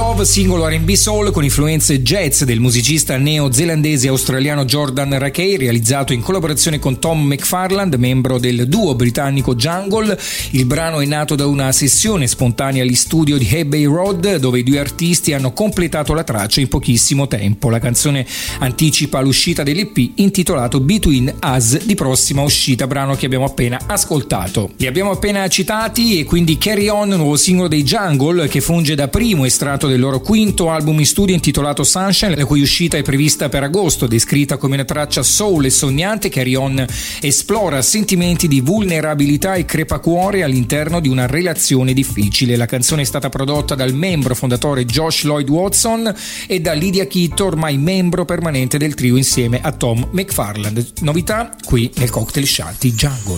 Love, singolo R&B soul con influenze jazz del musicista neozelandese australiano Jordan Rakei, realizzato in collaborazione con Tom McFarland, membro del duo britannico Jungle. Il brano è nato da una sessione spontanea agli studio di Abbey Road, dove i due artisti hanno completato la traccia in pochissimo tempo. La canzone anticipa l'uscita dell'EP intitolato Between Us, di prossima uscita, brano che abbiamo appena ascoltato. Li abbiamo appena citati e quindi Carry On, nuovo singolo dei Jungle, che funge da primo estratto del loro quinto album in studio intitolato Sunshine, la cui uscita è prevista per agosto. Descritta come una traccia soul e sognante, Carry On esplora sentimenti di vulnerabilità e crepacuore all'interno di una relazione difficile. La canzone è stata prodotta dal membro fondatore Josh Lloyd Watson e da Lydia Kitto, ormai membro permanente del trio insieme a Tom McFarland. Novità qui nel Cocktail Shanty Jungle.